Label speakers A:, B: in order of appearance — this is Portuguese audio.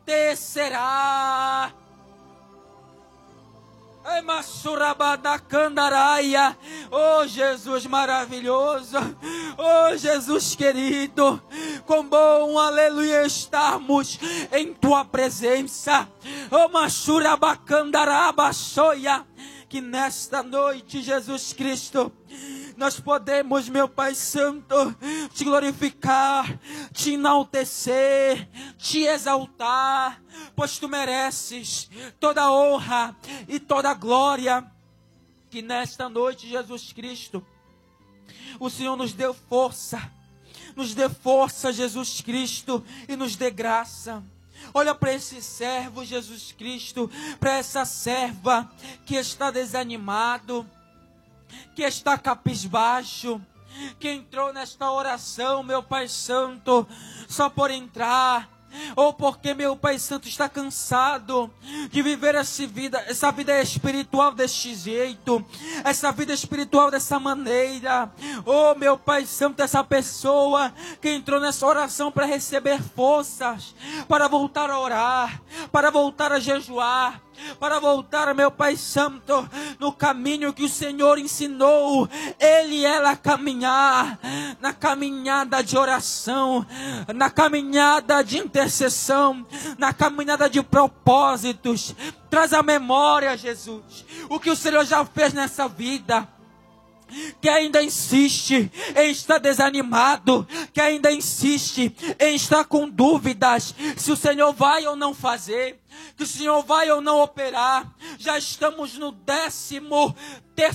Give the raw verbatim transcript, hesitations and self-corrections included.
A: enaltecerá. Oh Jesus maravilhoso, oh Jesus querido, quão bom, aleluia, estarmos em tua presença. Oh Machurabacandarabaxoia, que nesta noite, Jesus Cristo, nós podemos, meu Pai Santo, te glorificar, te enaltecer, te exaltar, pois tu mereces toda a honra e toda a glória. Que nesta noite, Jesus Cristo, o Senhor nos dê força, nos dê força, Jesus Cristo, e nos dê graça. Olha para esse servo, Jesus Cristo, para essa serva que está desanimado, que está cabisbaixo, que entrou nesta oração, meu Pai Santo, só por entrar, ou porque meu Pai Santo está cansado de viver essa vida, essa vida espiritual deste jeito, essa vida espiritual dessa maneira. Oh meu Pai Santo, essa pessoa que entrou nessa oração para receber forças, para voltar a orar, para voltar a jejuar, para voltar, meu Pai Santo, no caminho que o Senhor ensinou ele e ela a caminhar, na caminhada de oração, na caminhada de intercessão, na caminhada de propósitos. Traz à memória, Jesus, o que o Senhor já fez nessa vida, que ainda insiste em estar desanimado, que ainda insiste em estar com dúvidas, se o Senhor vai ou não fazer, que o Senhor vai ou não operar. Já estamos no décimo terceiro